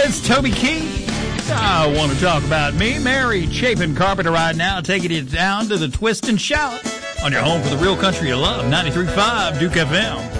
It's Toby Keith. I want to talk about me, Mary Chapin Carpenter, right now, taking it down to the twist and shout on your home for the real country you love, 93.5 Duke FM.